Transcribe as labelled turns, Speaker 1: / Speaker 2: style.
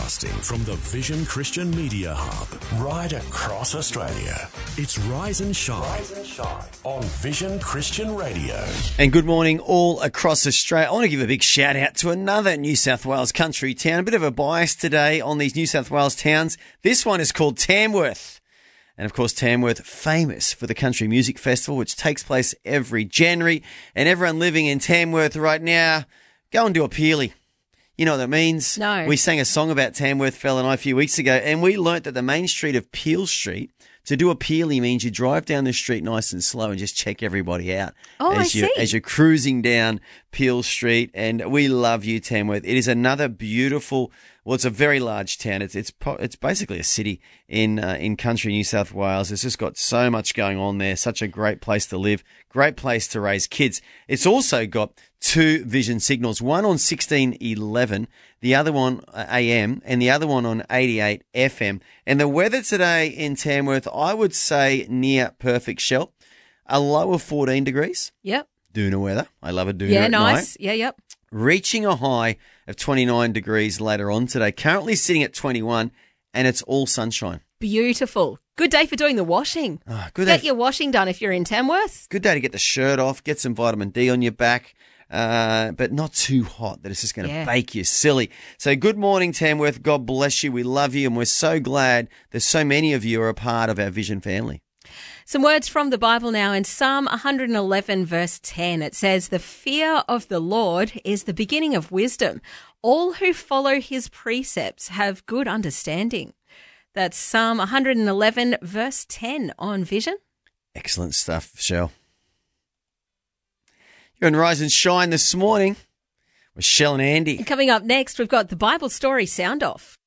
Speaker 1: Broadcasting from the Vision Christian Media Hub, right across Australia. It's Rise and Shine, on Vision Christian Radio.
Speaker 2: And good morning all across Australia. I want to give a big shout out to another New South Wales country town. A bit of a bias today on these New South Wales towns. This one is called Tamworth. And of course, Tamworth, famous for the Country Music Festival, which takes place every January. And everyone living in Tamworth right now, go and do a peely. You know what that means?
Speaker 3: No.
Speaker 2: We sang a song about Tamworth, Fel and I, a few weeks ago, and we learnt that the main street of Peel Street, to do a peely means you drive down the street nice and slow and just check everybody out as you're cruising down Peel Street. And we love you, Tamworth. It is another beautiful, well, it's a very large town. It's basically a city in country New South Wales. It's just got so much going on there. Such a great place to live, great place to raise kids. It's also got two vision signals, one on 1611, the other one AM, and the other one on 88 FM. And the weather today in Tamworth, I would say near perfect, Shell. A low of 14 degrees.
Speaker 3: Yep.
Speaker 2: Doona weather. I love it. Doona
Speaker 3: Yeah,
Speaker 2: at
Speaker 3: nice.
Speaker 2: night.
Speaker 3: Yeah, yep.
Speaker 2: Reaching a high of 29 degrees later on today. Currently sitting at 21, and it's all sunshine.
Speaker 3: Beautiful. Good day for doing the washing.
Speaker 2: Good
Speaker 3: Get
Speaker 2: day.
Speaker 3: your washing done if you're in Tamworth.
Speaker 2: Good day to get the shirt off, get some vitamin D on your back, but not too hot that it's just going to bake you silly. So good morning, Tamworth. God bless you. We love you, and we're so glad that so many of you are a part of our Vision family.
Speaker 3: Some words from the Bible now. In Psalm 111 verse 10, it says, "The fear of the Lord is the beginning of wisdom. All who follow his precepts have good understanding." That's Psalm 111 verse 10 on Vision.
Speaker 2: Excellent stuff, Shell. You're on Rise and Shine this morning with Shell and Andy.
Speaker 3: Coming up next, we've got the Bible story sound off.